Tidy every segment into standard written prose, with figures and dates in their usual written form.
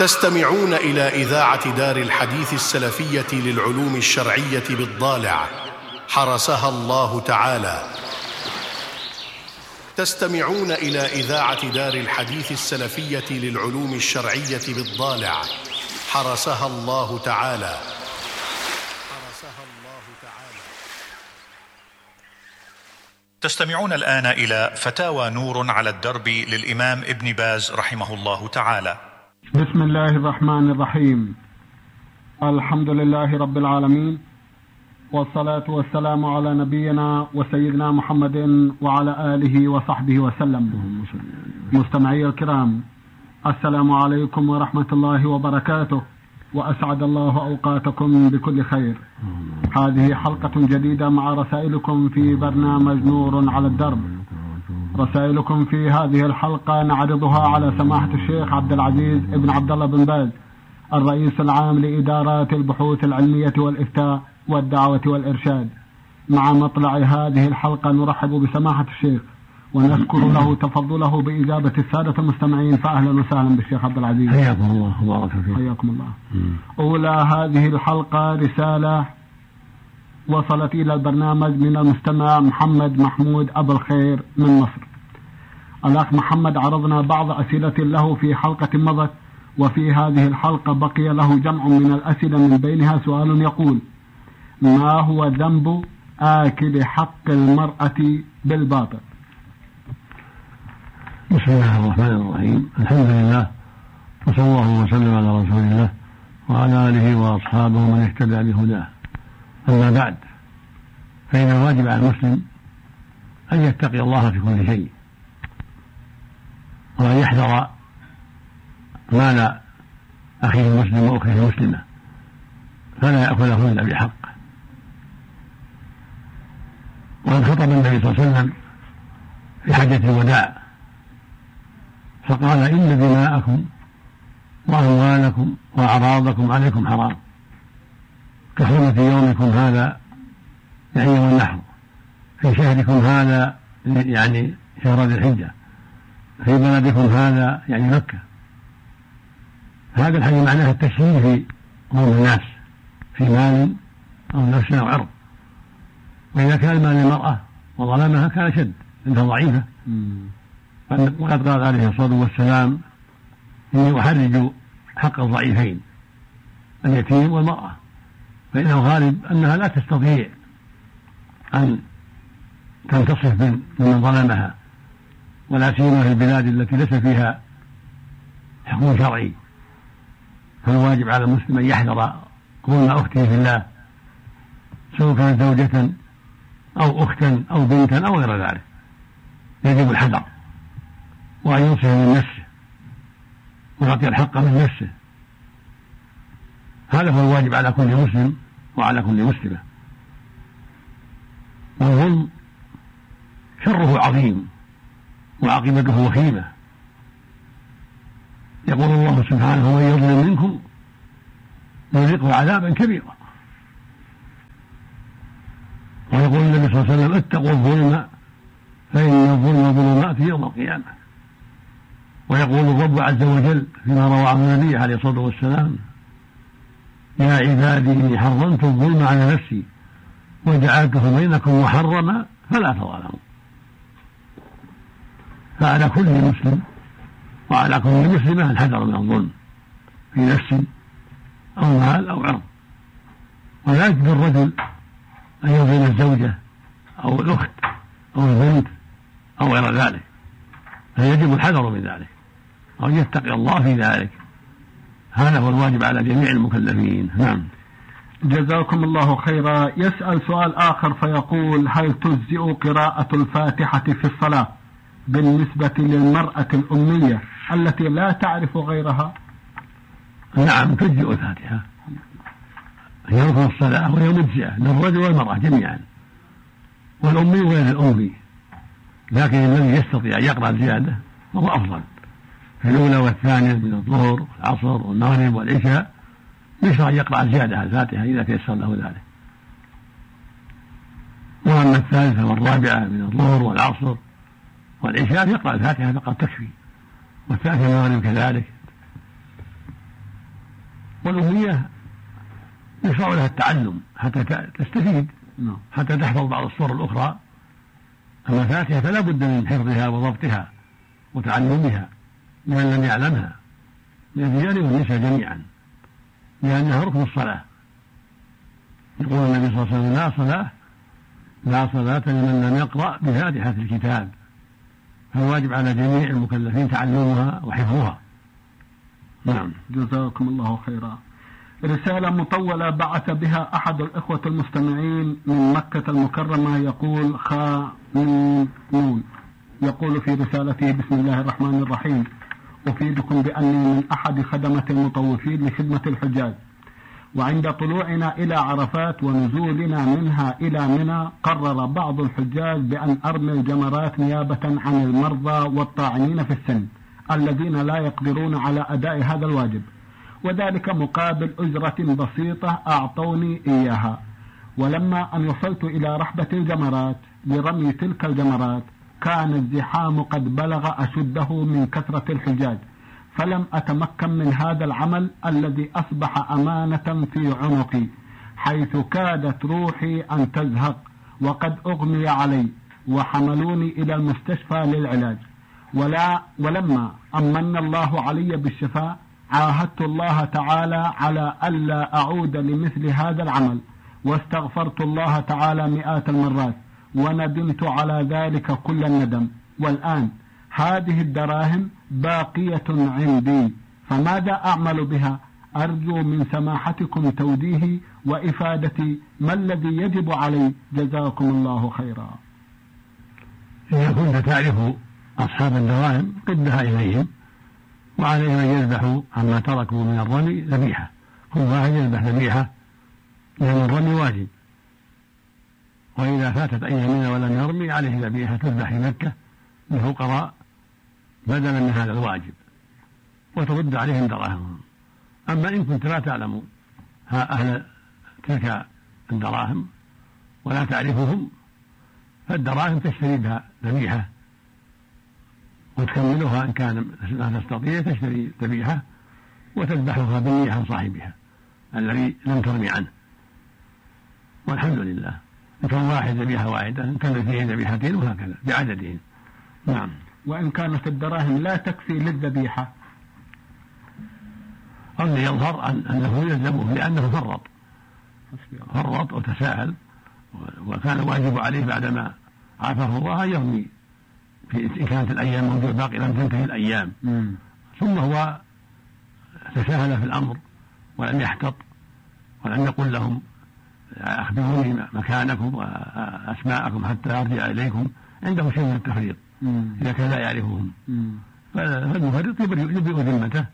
تستمعون إلى إذاعة دار الحديث السلفية للعلوم الشرعية بالضالع حرسها الله تعالى. تستمعون إلى إذاعة دار الحديث السلفية للعلوم الشرعية بالضالع حرسها الله تعالى. تستمعون الآن إلى فتاوى نور على الدرب للإمام ابن باز رحمه الله تعالى. بسم الله الرحمن الرحيم. الحمد لله رب العالمين، والصلاة والسلام على نبينا وسيدنا محمد وعلى آله وصحبه وسلم. مستمعي الكرام، السلام عليكم ورحمة الله وبركاته، وأسعد الله أوقاتكم بكل خير. هذه حلقة جديدة مع رسائلكم في برنامج نور على الدرب. رسائلكم في هذه الحلقة نعرضها على سماحة الشيخ عبد العزيز ابن عبد الله بن باز، الرئيس العام لإدارات البحوث العلمية والإفتاء والدعوة والإرشاد. مع مطلع هذه الحلقة نرحب بسماحة الشيخ ونذكر له تفضله بإجابة السادة المستمعين، فأهلا وسهلا بالشيخ عبد العزيز. حياكم الله وبارك فيك. حياكم الله. أولى هذه الحلقة رسالة وصلت إلى البرنامج من المستمع محمد محمود أبو الخير من مصر. الأخ محمد عرضنا بعض أسئلة له في حلقة مضت، وفي هذه الحلقة بقي له جمع من الأسئلة، من بينها سؤال يقول: ما هو ذنب آكل حق المرأة بالباطل؟ بسم الله الرحمن الرحيم. الحمد لله، وصلى الله وسلم على رسول الله وعلى آله وأصحابه من اهتدى بهداه. أما بعد، فإن الواجب على المسلم أن يتقي الله في كل شيء، وأن يحذر مال أخيه المسلم وأخته المسلمة، فلا يأكله إلا بحق. وقد خطب النبي صلى الله عليه وسلم في حجة الوداع فقال: إن دماءكم وأموالكم وأعراضكم عليكم حرام، كحرمة يومكم هذا، يعني يوم النحر، في شهركم هذا، يعني شهر ذي الحجة، في بلدكم هذا، يعني مكة. هذا الحديث معناه التشريع في أمور الناس في مال أو نفس أو عرض. وإذا كان مال المرأة وظلمها كان شد، إنها ضعيفة. وقد قال عليه الصلاة والسلام: إني أحرج حق الضعيفين، اليتيم والمرأة، فإنه غالب أنها لا تستطيع أن تنتصف من ظلمها، ولا سيما في البلاد التي ليس فيها حكم شرعي. فالواجب على المسلم أن يحذر ظلم أخته في الله، سواء كانت زوجة أو أختا أو بنتا أو غير ذلك. يجب الحذر، وأن ينصح من نفسه ويعطي الحق من نفسه. هذا هو الواجب على كل مسلم وعلى كل مسلمة. والظلم شره عظيم وعاقبته وخيمة. يقول الله سبحانه: ومن يظلم منكم يذيقه عذابا كبيرا. ويقول النبي صلى الله عليه وسلم: اتقوا الظلم فإن الظلم ظلمات يوم القيامة. ويقول الرب عز وجل فيما روى عن النبي عليه الصلاة والسلام: يا عبادي إني حرمت الظلم على نفسي وجعلته بينكم محرما فلا تظالموا. فعلى كل مسلم وعلى كل مسلمة الحذر من الظلم في نفس أو مال أو عرض. ولا يجب الرجل أن يظلم الزوجة أو الأخت أو البنت أو غير ذلك، فيجب الحذر من ذلك، أو يتقي الله في ذلك. هذا هو الواجب على جميع المكلفين. نعم. جزاكم الله خيرا. يسأل سؤال آخر فيقول: هل تجزئ قراءة الفاتحة في الصلاة بالنسبة للمرأة الأمية التي لا تعرف غيرها؟ نعم، تجزئ الفاتحة، هي ركن الصلاة وهي مجزئة للرجل والمرأة جميعا، والأمي غير الأمي. لكن الذي يستطيع أن يقرأ زيادة وهو أفضل في الأولى والثانية من الظهر والعصر والمغرب والعشاء، يشرع أن يقرأ زيادة الفاتحة إذا تيسر له ذلك. وأما الثالثة والرابعة من الظهر والعصر والعشاء يقرأ الفاتحة فقط تكفي، والثالثة المغرب كذلك. والأمنية يشرع لها التعلم حتى تستفيد، حتى تحفظ بعض الصور الأخرى. أما الفاتحة فلا بد من حفظها وضبطها وتعلمها لمن لم يعلمها من الرجال والنساء جميعا، لأنها ركن الصلاة. يقول النبي صلى الله عليه وسلم: لا صلاة لمن لم يقرأ بفاتحة الكتاب. فالواجب على جميع المكلفين تعلمها وحفظها. نعم. جزاكم الله خيرا. رسالة مطولة بعث بها أحد الإخوة المستمعين من مكة المكرمة، يقول: نون. يقول في رسالته: بسم الله الرحمن الرحيم، أفيدكم بأني من أحد خدمة المطوفين لخدمة الحجاج، وعند طلوعنا إلى عرفات ونزولنا منها إلى منى قرر بعض الحجاج بأن أرمي الجمرات نيابة عن المرضى والطاعنين في السن الذين لا يقدرون على أداء هذا الواجب، وذلك مقابل أجرة بسيطة أعطوني إياها. ولما أن وصلت إلى رحبة الجمرات لرمي تلك الجمرات كان الزحام قد بلغ أشده من كثرة الحجاج، فلم أتمكن من هذا العمل الذي أصبح أمانة في عنقي، حيث كادت روحي أن تزهق وقد أغمي علي وحملوني إلى المستشفى للعلاج. ولما أمن الله علي بالشفاء عاهدت الله تعالى على ألا أعود لمثل هذا العمل، واستغفرت الله تعالى مئات المرات وندمت على ذلك كل الندم. والآن هذه الدراهم باقية عندي، فماذا أعمل بها؟ أرجو من سماحتكم توجيهي وإفادتي ما الذي يجب علي، جزاكم الله خيرا. إذا كنت تعرف أصحاب الدراهم ردها إليهم، وعليهم أن يذبحوا عما تركوا من الرمي ذبيحة، كل واحد يذبح ذبيحة، لأن الرمي واجب، وإذا فاتت أيامنا ولم يرمي عليه ذبيحة تذبح في مكة للفقراء بدلا من هذا الواجب، وترد عليهم دراهمهم. أما إن كنت لا تعلم أهل تلك الدراهم ولا تعرفهم، فالدراهم تشتري بها ذبيحة وتكملها، إن كان لا تستطيع تشتري ذبيحة وتذبحها بالنية عن صاحبها الذي لم ترمي عنه، والحمد لله. إن كان واحد ذبيحة واحدة، إن كان اثنين ذبيحتين، وهكذا بعددهم. نعم. وإن كانت الدراهم لا تكفي للذبيحة، الذي يظهر أنه يلزمه لأنه فرط وتساهل، وكان واجب عليه بعدما عافاه الله أن يرمي إن كانت الأيام موجودة باقي لم تنتهي الأيام. ثم هو تساهل في الأمر ولم يحتط ولم يقل لهم: أخبروني مكانكم وأسماءكم حتى أرجع إليكم. عنده شيء من التفريط إذا كان لا يعرفهم، فالمفرط يبرئ ذمته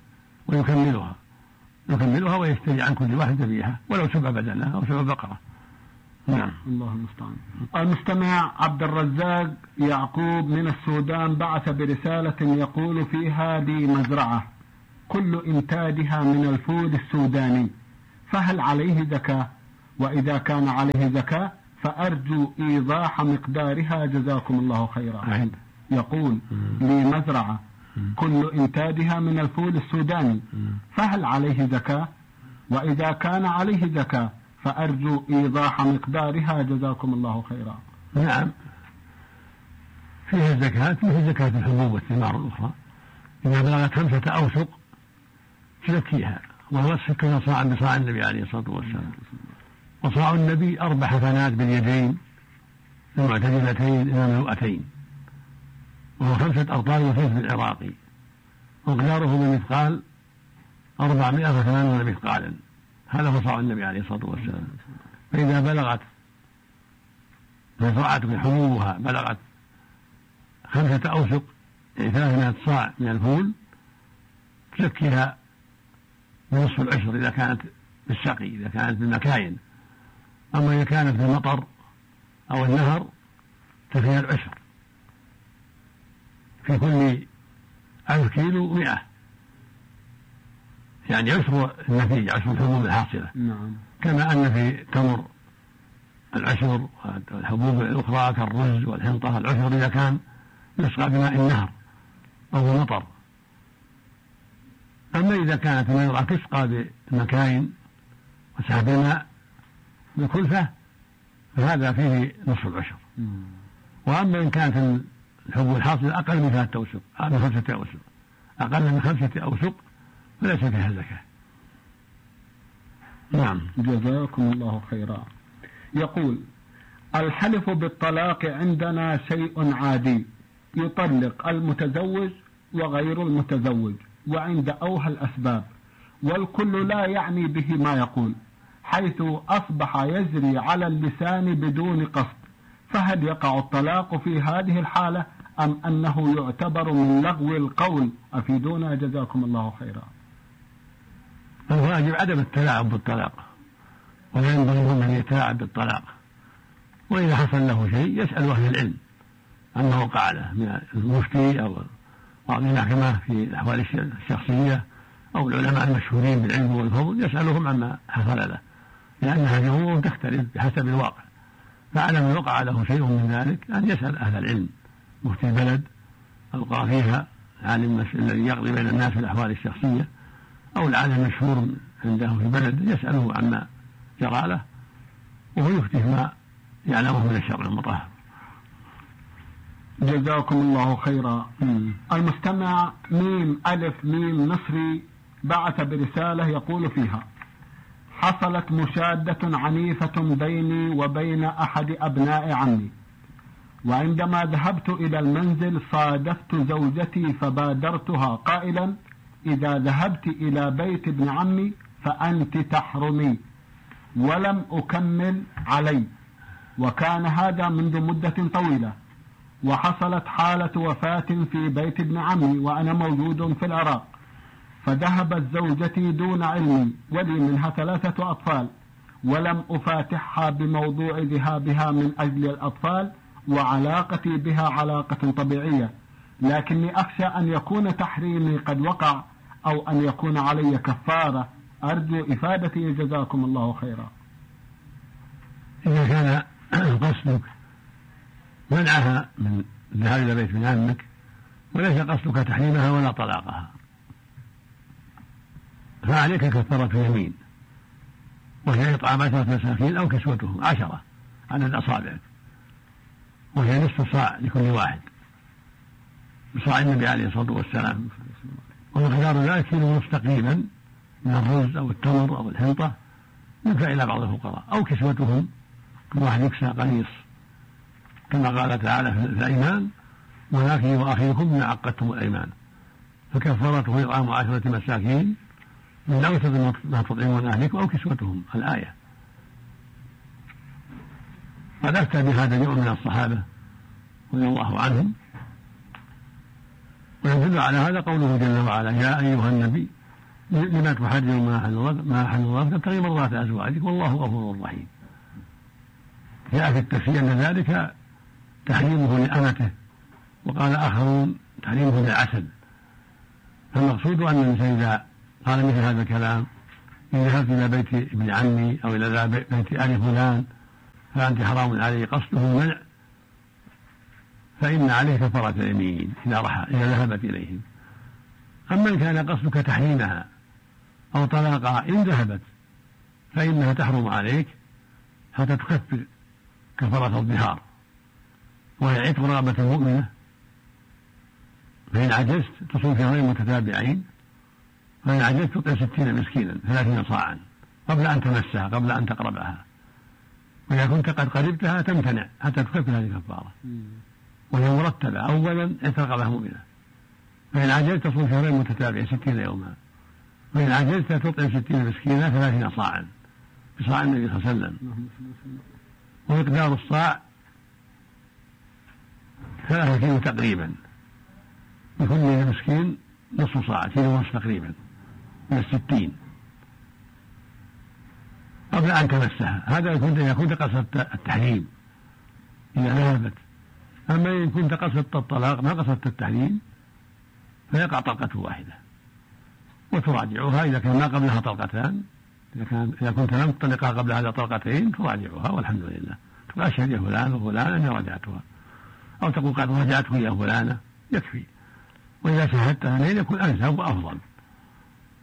ويكملها ويشتري عن كل واحد ذبيحة ولو 7 بدنة أو 7 بقرة. نعم. الله المستعان. المستمع عبد الرزاق يعقوب من السودان بعث برسالة يقول فيها: لي مزرعة كل إنتاجها من الفول السوداني، فهل عليه زكاة؟ وإذا كان عليه زكاة فأرجو إيضاح مقدارها، جزاكم الله خيرا. يقول: لي مزرعة كل إنتاجها من الفول السوداني، فهل عليه زكاة؟ وإذا كان عليه زكاة فأرجو إيضاح مقدارها، جزاكم الله خيرا. نعم، فيها الزكاة مثل زكاة الحبوب والثمار الأخرى، إذا بلغت 5 أوسق تزكيها، وهو 60 صاعا بصاع النبي عليه الصلاة والسلام. وصاع النبي 4 حفنات باليدين المعتدلتين إلى الملؤتين، وهو 5 أرطال وثلث بالعراقي، ومقداره بمثقال 480 مثقالا. هذا هو صاع النبي عليه الصلاة والسلام. فإذا بلغت مزرعة حبوبها بلغت 5 أوسق، يعني 300 صاع من الفول، تزكيها بنصف العشر إذا كانت بالسقي، إذا كانت بالمكاين. أما إذا كانت بالمطر أو النهر ففيها العشر، في كل 1000 كيلو 100، يعني عشر النتيجة، عشر الحبوب الحاصلة. نعم. كما أن في تمر العشر والحبوب الأخرى كالرز والحنطة العشر إذا كان يسقى بماء النهر أو المطر. أما إذا كانت المرأة تسقى بمكاين وسحب الماء بالكلفة فهذا فيه نصف العشر. وأما إن كانت الحبوب الحاصل أقل من 3 أوسق من 5 أوسق أقل من 5 أوسق فليس فيها زكاة. نعم. جزاكم الله خيرا. يقول: الحلف بالطلاق عندنا شيء عادي، يطلق المتزوج وغير المتزوج وعند أوهى الأسباب، والكل لا يعني به ما يقول، حيث أصبح يجري على اللسان بدون قصد، فهل يقع الطلاق في هذه الحالة أم أنه يعتبر من لغو القول؟ أفيدونا جزاكم الله خيرا. الواجب عدم التلاعب بالطلاق، ولا ينبغي أن يتلاعب بالطلاق، وإذا حصل له شيء يسأل أهل العلم عما وقع له من المفتي أو بعض المحكمة في الأحوال الشخصية أو العلماء المشهورين بالعلم والفضل، يسألهم عما حصل له، لأنها أمور تختلف بحسب الواقع. فعلى من وقع له شيء من ذلك أن يسأل أهل العلم، مفتي البلد أو قاضيها، العالم الذي يقضي بين الناس في الأحوال الشخصية، أو العالم المشهور عنده في البلد، يسأله عما جرى له وهو يفتي ما يعلمه من الشرع المطهر. جزاكم الله خيرا. المستمع ميم ألف ميم مصري بعث برسالة يقول فيها: حصلت مشادة عنيفة بيني وبين أحد أبناء عمي، وعندما ذهبت إلى المنزل صادفت زوجتي فبادرتها قائلا: إذا ذهبت إلى بيت ابن عمي فأنت تحرمي، ولم أكمل علي، وكان هذا منذ مدة طويلة، وحصلت حالة وفاة في بيت ابن عمي وأنا موجود في العراق، فذهبت زوجتي دون علمي ولي منها 3 أطفال، ولم أفاتحها بموضوع ذهابها من أجل الأطفال، وعلاقتي بها علاقة طبيعية، لكني أخشى أن يكون تحريمي قد وقع أو أن يكون علي كفارة، أرجو إفادتي جزاكم الله خيرا. إذا كان قصدك منعها من الذهاب إلى بيت ابن عمك وليس قصدك تحريمها ولا طلاقها، فعليك كفارة يمين، وهي إطعام 10 مساكين أو كسوتهم 10 عدد أصابعك، وهي نصف صاع لكل واحد بصاع النبي عليه الصلاة والسلام، ومقدار ذلك كيلو ونصف تقريبا من الرز أو التمر أو الحنطة يدفع إلى بعض الفقراء، أو كسوتهم كل واحد يكسى قميص، كما قال تعالى في الأيمان: ولكن وآخركم ما عقدتم الأيمان، فكفارته إطعام 10 مساكين من أوسط ما تطعمون أهلكم أو كسوتهم، الآية. قد أفتى بهذا جمع من الصحابة رضي الله عنهم، ويدل على هذا قوله جل وعلا: يا أيها النبي لما تحرم ما أحل الله تبتغي مرضات أزواجك والله غفور رحيم. جاء في التفسير أن ذلك تحريمه لأمته، وقال آخرون تحريمه للعسل. فالمقصود أن الإنسان إذا قال مثل هذا الكلام: إن ذهبت إلى بيت ابن عمي أو إلى بيت آل فلان فأنت حرام عليه، قصده المنع، فإن عليه كفارة اليمين إذا ذهبت إليهم. أما إن كان قصدك تحريمها أو طلاقها إن ذهبت فإنها تحرم عليك حتى تكفر كفارة الظهار، وهي عتق رغبة المؤمنة، فإن عجزت تصوم شهرين متتابعين، فإن عجزت تطعم 60 مسكينا 30 صاعا قبل أن تمسها، قبل أن تقربها، وإذا كنت قد قربتها تمتنع حتى تكفر هذه الكفارة، وهي مرتبة: أولا عتق رغبة مؤمنة، فإن عجزت تصوم شهرين متتابعين 60 يوما، وإن عجزت تطعم 60 مسكينا 30 صاعا بصاع النبي صلى الله عليه وسلم، ومقدار الصاع 3 كيلو تقريبا، لكل مسكين نصف صاع، كيلو ونصف تقريبا من 60 قبل أن تمسها. هذا إذا كنت قصدت التحريم إذا ذهبت. أما إن كنت قصدت الطلاق ما قصدت التحريم فيقع طلقة واحدة، وتراجعها إذا كان ما قبلها طلقتان. إذا كنت لم تطلقها قبل هذا طلقتين تراجعها والحمد لله، تقول: أشهد يا فلان وفلان أني رجعتها، أو تقول: قد رجعته يا فلانة، يكفي. وإذا شاهدتها لين يكون أنسب وأفضل،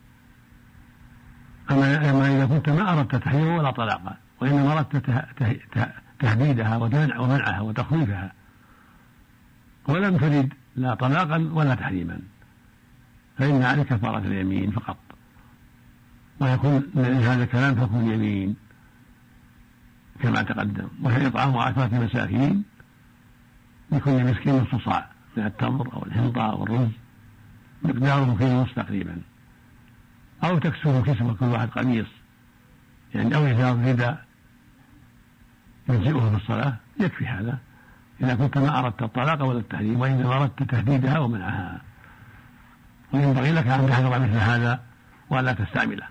أما إذا كنت ما أردت تحريما ولا طلاقا، وإنما أردت تهديدها ومنعها وتخويفها، ولم تريد لا طلاقا ولا تحريما، فإن عليك كفارة اليمين فقط، ويكون هذا الكلام فيكون يمين كما تقدم. وهي إطعام 10 مساكين لكل مسكين نصف صاع من التمر أو الحنطة أو الرز مقداره كيلو ونصف تقريبا، أو تكسوه كسوة كل واحد قميص يعني، أو إزار رداء يجزئه في الصلاة، يكفي هذا إذا كنت ما أردت الطلاق ولا التحريم، وإنما أردت تهديدها ومنعها، وينبغي لك أن تحذر مثل هذا ولا تستعمله.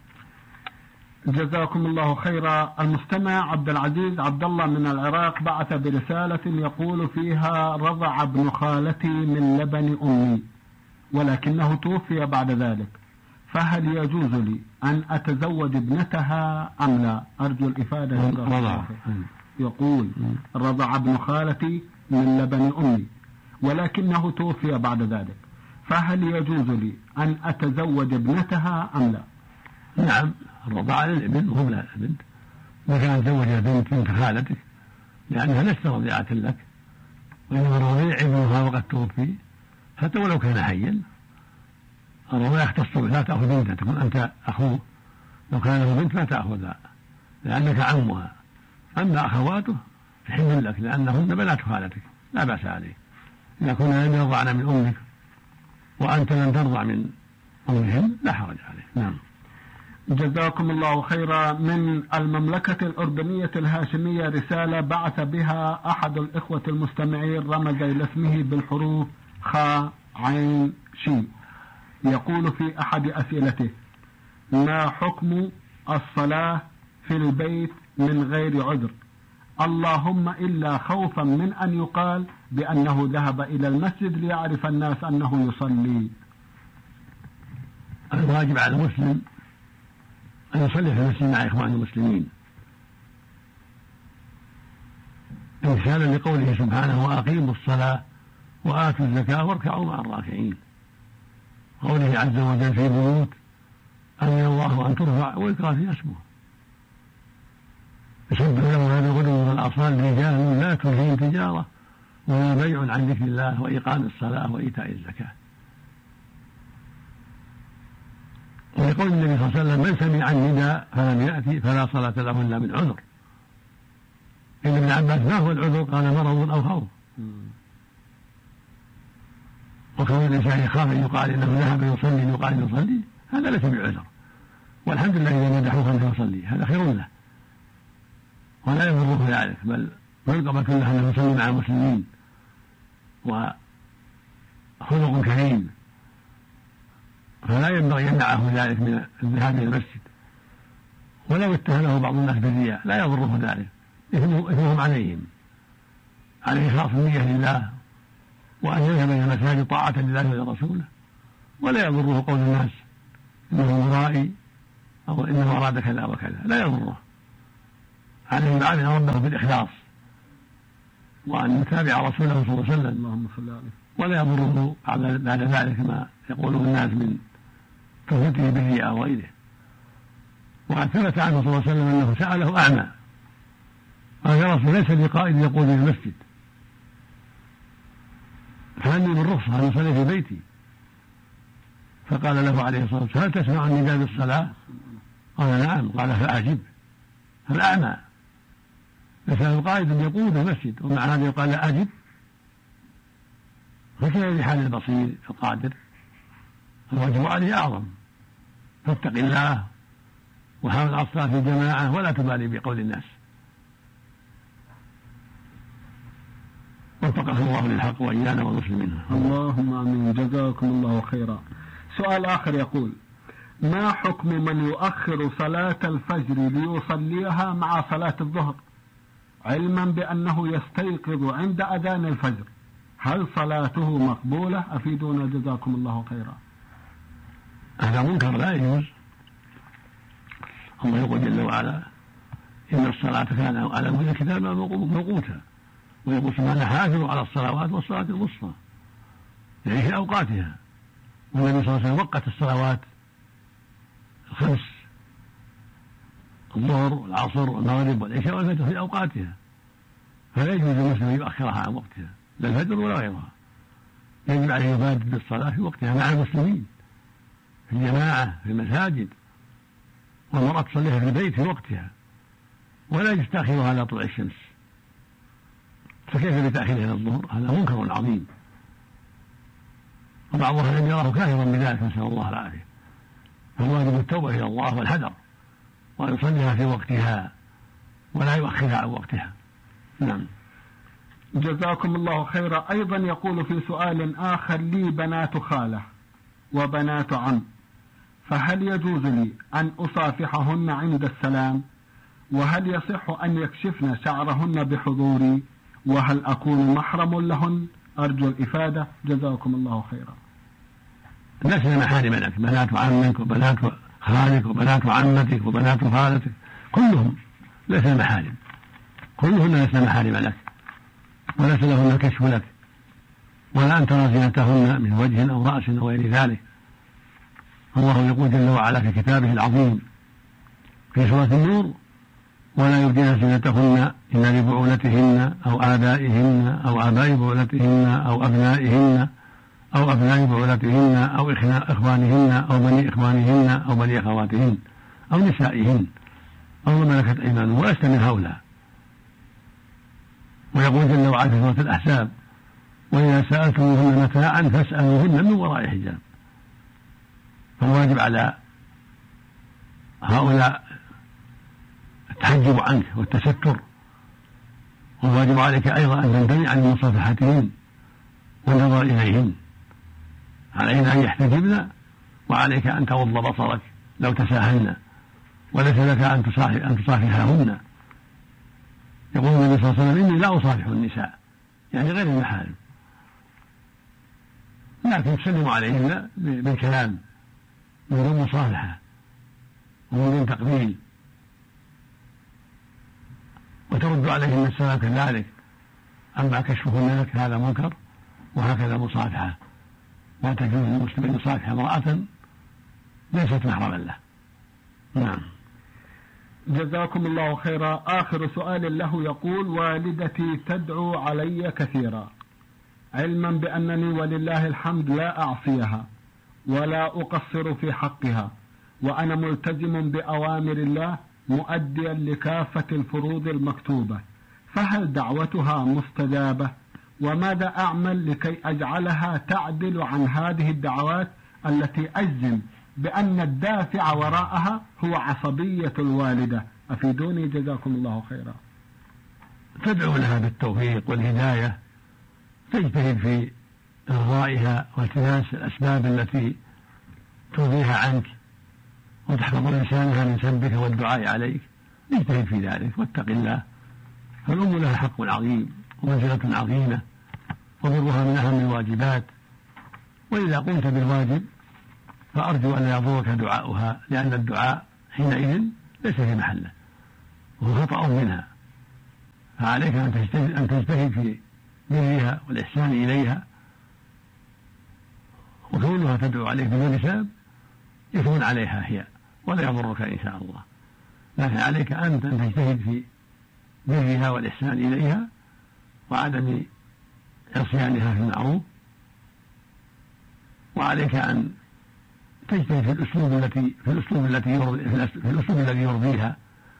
جزاكم الله خيرا. المستمع عبد العزيز عبد الله من العراق بعث برسالة يقول فيها: رضع ابن خالتي من لبن أمي ولكنه توفي بعد ذلك، فهل يجوز لي أن أتزوج ابنتها أم لا؟ أرجو الإفادة. يقول: رضع ابن خالتي من لبن أمي ولكنه توفي بعد ذلك، فهل يجوز لي أن أتزوج ابنتها أم لا؟ نعم، الرضاعة للابن وهم لا البنت. إذا كانت زوجها بنت خالتك لأنها لست رضيعة لك، وإنما الرضيع ابنها وقد توفي، حتى ولو كان حيا الرضيع يختص به، لا تأخذ بنتها، تكون أنت أخوه. لو كان له بنت ما تأخذها لأنك عمها، أما أخواته تحل لك لأنهن بنات خالتك، لا بأس عليه إذا كنا لم يرضعن من أمك وأنت لم ترضع من أمهن لا حرج عليه. نعم. جزاكم الله خيرا. من المملكة الأردنية الهاشمية رسالة بعث بها أحد الإخوة المستمعين، رمز إلى اسمه بالحروف خاء عين شين، يقول في أحد أسئلته: ما حكم الصلاة في البيت من غير عذر، اللهم إلا خوفا من أن يقال بأنه ذهب إلى المسجد ليعرف الناس أنه يصلي؟ الواجب على المسلم أن يصلي في المسجد مع إخوان المسلمين امتثالا لقوله سبحانه: وأقيموا الصلاة وآتوا الزكاة واركعوا مع الراكعين. قوله عز وجل في بيوت أمن الله أن ترفع ويذكر فيها اسمه، يسبح له هذا الغدو والآصال رجال لا تلهيهم تجارة ولا بيع عن ذكر الله وإقام الصلاة وإيتاء الزكاة. ويقول النبي صلى الله عليه وسلم: من سمع النداء فلم يأتي فلا صلاة له إلا من عذر. إن ابن عباس: ما هو العذر؟ قال: مرض أو خوف. وكون الإنسان يخاف أن يقال إنه ذهب يصلي يقال يصلي، هذا ليس بعذر، والحمد لله إذا مدحوه أنه يصلي هذا خير له ولا يضره ذلك، بل منقبة له أنه يصلي مع المسلمين وخلق كريم، فلا ينبغي يمنعه ذلك من الذهاب إلى المسجد. ولو اتهمه بعض الناس بالرياء لا يضره ذلك، إثمهم عليهم، عليه إخلاص النية لله وأن يذهب إلى المساجد طاعة لله ولرسوله، ولا يضره قول الناس إنه مرائي أو إنه أراد كذا وكذا، لا يضره. عليه أن يعامل ربه بالإخلاص وأن يتابع رسوله صلى الله عليه وسلم، ولا يضره بعد ذلك ما يقوله الناس من كفته بالرياء وغيره. وقد ثبت عنه صلى الله عليه وسلم أنه سأله أعمى قال: يا رسول ليس لي قائد يقول في المسجد، فهل من رخصة أن يصلي في بيتي؟ فقال له عليه الصلاة والسلام: هل تسمع النداء بالصلاة؟ قال: نعم. قال: فأعجب، الأعمى ليس له قائد يقود المسجد ومع هذا يقال لا أعجب، فكيف بحال البصير القادر؟ الواجب عليه أعظم، فاتق الله وحاول على الصلاة في جماعة ولا تبالي بقول الناس. وفقه الله للحق وإيانا والمسلمين. اللهم آمين. جزاكم الله خيرا. سؤال آخر يقول: ما حكم من يؤخر صلاة الفجر ليصليها مع صلاة الظهر علما بأنه يستيقظ عند أذان الفجر، هل صلاته مقبولة؟ أفيدونا جزاكم الله خيرا. هذا منكر لا يجوز. الله يقول جل وعلا: إن الصلاة كان على المؤمنين كتابا موقوتا، ويقول سبحانه: حافظوا على الصلوات والصلاة الوسطى، يعني في أوقاتها. والنبي صلى الله عليه وسلم وقت الصلوات الخمس الظهر والعصر والمغرب والعشاء والفجر في أوقاتها، فلا يجوز للمسلم أن يؤخرها عن وقتها لا الفجر ولا غيرها، يجب عليه يبادر بالصلاة في وقتها مع المسلمين في الجماعة في المساجد، والمرأة تصليها في البيت في وقتها ولا يستأخرها على طلوع الشمس، فكيف بتأخيرها إلى الظهر؟ هذا منكر عظيم، وبعض أهل العلم يراه كافرا بذلك، نسأل الله العافية. فالواجب التوبة إلى الله والحذر، وأن يصليها في وقتها ولا يؤخرها عن وقتها. نعم. جزاكم الله خيرا. أيضا يقول في سؤال آخر: لي بنات خالة وبنات عم، فهل يجوز لي أن أصافحهن عند السلام؟ وهل يصح أن يكشفن شعرهن بحضوري؟ وهل أكون محرم لهن؟ أرجو الإفادة، جزاكم الله خيرا. لسنا محارم لك، بنات عمك وبنات خالك وبنات عمتك وبنات خالتك كلهم لسنا محارم، كلهن لسنا محارم لك، وليس لهن الكشف لك، ولا أن ترى زينتهن من وجه أو رأس أو غير ذلك. الله يقول جل وعلا في كتابه العظيم في سورة النور: ولا يبدين زينتهن إلا لبعولتهن أو آبائهن أو آباء بعولتهن أو أبنائهن أو أبناء بعولتهن أو إخوانهن أو بني إخوانهن أو بني أخواتهن أو نسائهن أو ما ملكت أيمانهن ولست من هؤلاء. ويقول جل وعلا في سورة الأحزاب: وإذا سألتموهن متاعا فاسألوهن من وراء حجاب. فالواجب على هؤلاء التحجب عنك والتستر، والواجب عليك أيضا أن تمتنع عن مصافحتهن والنظر إليهن، عليهن أن يحتجبن، وعليك أن تغض بصرك لو تساهلن، وليس لك أن تصافحهن. يقول النبي صلى الله عليه وسلم: إني لا أصافح النساء، يعني غير المحارم، لكن تسلم عليهن بالكلام من دون مصافحة ومن دون تقبيل، وترد عليهن السلام كذلك. أما كشفهن لك هذا منكر، وهكذا مصافحة، لا تجوز للمسلم أن يصافح امرأة ليست محرما له. نعم. جزاكم الله خيرا. آخر سؤال له يقول: والدتي تدعو علي كثيرا، علما بأنني ولله الحمد لا أعصيها ولا أقصر في حقها، وأنا ملتزم بأوامر الله مؤديا لكافة الفروض المكتوبة، فهل دعوتها مستجابة؟ وماذا أعمل لكي أجعلها تعدل عن هذه الدعوات التي أجزم بأن الدافع وراءها هو عصبية الوالدة؟ أفيدوني جزاكم الله خيرا. تدعو لها بالتوفيق والهداية، تجتهد في إرضائها والتماس الأسباب التي ترضيها عنك وتحفظ لسانها من سبك والدعاء عليك، اجتهد في ذلك واتق الله، فالأم لها حق عظيم ومنزلة عظيمة، وبرها من أهم الواجبات، وإذا قمت بالواجب فأرجو أن لا يضرك دعاؤها، لأن الدعاء حينئذ ليس في محله وهو خطأ منها، فعليك أن تجتهد في برها والإحسان إليها، وكونها تدعو عليك بدون سبب يكون عليها هي ولا يضرك إن شاء الله، لكن عليك أن تجتهد في برها والإحسان إليها وعدم عصيانها في المعروف، وعليك أن تجتهد في الأسلوب الذي يرضيها.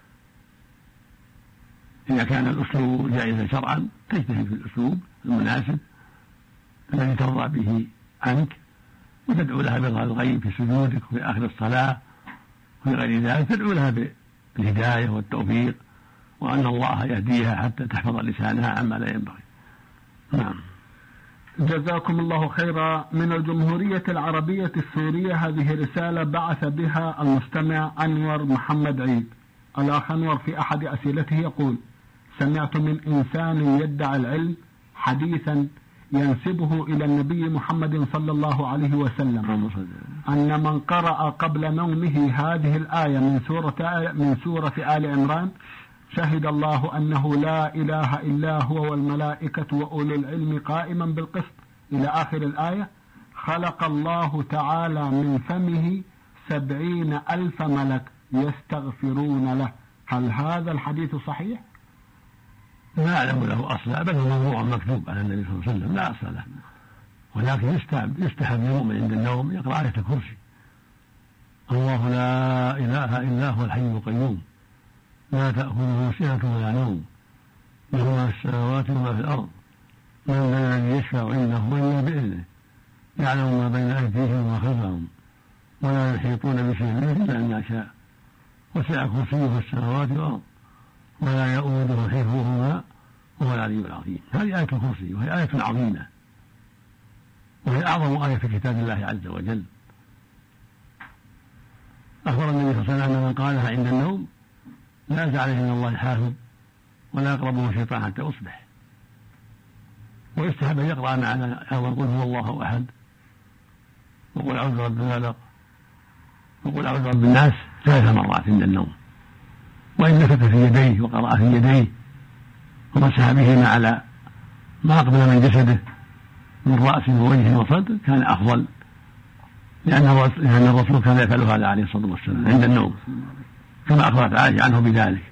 إذا كان الأسلوب جائزا شرعا تجتهد في الأسلوب المناسب الذي ترضى به عنك، وتدعو لها برضا الغيب في سجودك وفي آخر الصلاة وفي غير ذلك، تدعو لها بالهداية والتوفيق، وأن الله يهديها حتى تحفظ لسانها عما لا ينبغي. نعم. جزاكم الله خيرا. من الجمهورية العربية السورية هذه رسالة بعث بها المستمع أنور محمد عيد. الأخ أنور في أحد أسئلته يقول: سمعت من إنسان يدعي العلم حديثا ينسبه إلى النبي محمد صلى الله عليه وسلم أن من قرأ قبل نومه هذه الآية من سورة آل عمران شهد الله أنه لا إله إلا هو والملائكة وأولو العلم قائما بالقسط إلى آخر الآية، خلق الله تعالى من فمه 70,000 ملك يستغفرون له هل هذا الحديث صحيح؟ لا أعلم له أصلا، بل هو موضوع مكتوب على النبي صلى الله عليه وسلم لا أصل له، ولكن يستحب للمؤمن عند النوم يقرأ آية الكرسي: الله لا إله إلا هو الحي القيوم لا تأخذه سنة ولا نوم له ما في السماوات وما في الأرض من ذا الذي يشفع عنده إلا بإذنه يعلم ما بين أيديهم وما خلفهم ولا يحيطون بشيء إلا بما شاء وسع كرسيه السماوات والأرض ولا يؤوده حفظهما وهو العلي العظيم. هذه آية الكرسي وهي آية عظيمة وهي أعظم آية في كتاب الله عز وجل. أخبر النبي صلى الله عليه وسلم أن من قالها عند النوم لا يزال عليه من الله حافظ ولا يقربه شيطان حتى يصبح. ويستحب أن يقرأ معنا قل هو الله أحد وقل أعوذ برب الفلق وقل أعوذ برب الناس 3 مرات عند النوم. وإن نفث في يديه وقرأ في يديه ومسح بهما على ما أقبل من جسده من رأس ووجه وصدر كان أفضل، لأن الرسول كان يفعل هذا عليه الصلاة والسلام عند النوم كما أخبرت عائشة عنه بذلك.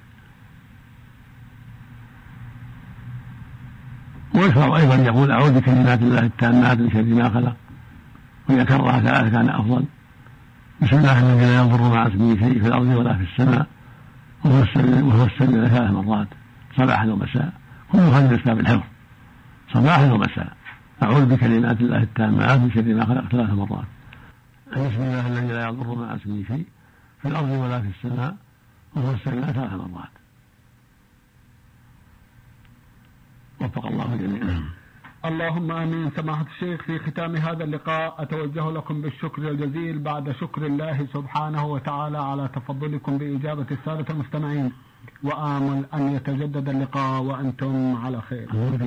ويشرع أيضا يقول أعوذ بكلمات الله التامات من شر ما خلق، وإذا كررها 3 كان أفضل. بسم الله الذي لا يضر مع اسمه شيء في الأرض ولا في السماء وهو السميع 3 مرات صباحا ومساء، كل هذا من أسباب الحفظ صباحا ومساء. أعوذ بكلمات الله التامات من شر ما خلق 3 مرات. بسم الله الذي لا يضر مع اسمه شيء في الأرض ولا في السماء وهو السميع 3 مرات. وفق الله جميعا. اللهم آمين. سماحة الشيخ، في ختام هذا اللقاء أتوجه لكم بالشكر الجزيل بعد شكر الله سبحانه وتعالى على تفضلكم بإجابة السادة المستمعين، وآمل أن يتجدد اللقاء وأنتم على خير.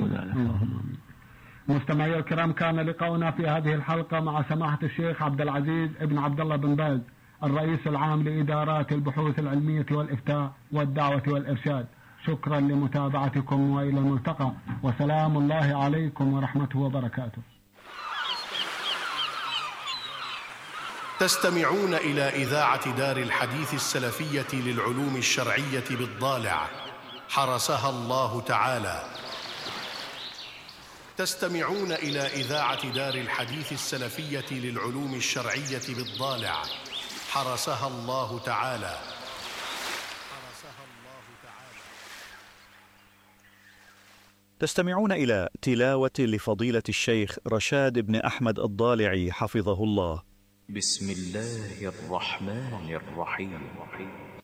مستمعي الكرام، كان لقاؤنا في هذه الحلقة مع سماحة الشيخ عبد العزيز ابن عبد الله بن باز، الرئيس العام لإدارات البحوث العلمية والإفتاء والدعوة والإرشاد. شكرا لمتابعتكم وإلى الملتقى، وسلام الله عليكم ورحمته وبركاته. تستمعون إلى إذاعة دار الحديث السلفية للعلوم الشرعية بالضالع حرسها الله تعالى. تستمعون إلى إذاعة دار الحديث السلفية للعلوم الشرعية بالضالع حرسها الله تعالى. تستمعون إلى تلاوة لفضيلة الشيخ رشاد بن أحمد الضالعي حفظه الله. بسم الله الرحمن الرحيم.